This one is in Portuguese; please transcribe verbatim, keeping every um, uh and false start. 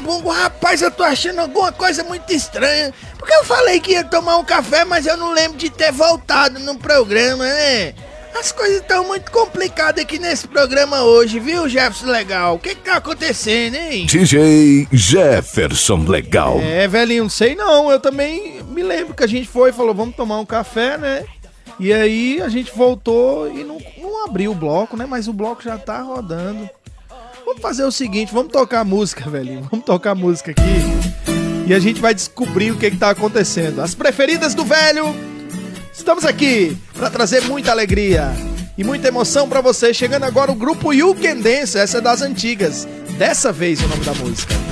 Bungo, rapaz, eu tô achando alguma coisa muito estranha. Porque eu falei que ia tomar um café, mas eu não lembro de ter voltado no programa, né? As coisas estão muito complicadas aqui nesse programa hoje, viu, Jefferson Legal? O que que tá acontecendo, hein? D J Jefferson Legal. É, velhinho, não sei não. Eu também me lembro que a gente foi e falou, vamos tomar um café, né? E aí a gente voltou e não, não abriu o bloco, né? Mas o bloco já tá rodando. Vamos fazer o seguinte, vamos tocar música, velhinho. Vamos tocar música aqui. E a gente vai descobrir o que que tá acontecendo. As preferidas do velho. Estamos aqui para trazer muita alegria e muita emoção para você. Chegando agora o grupo You Can Dance. Essa é das antigas. Dessa vez o nome da música.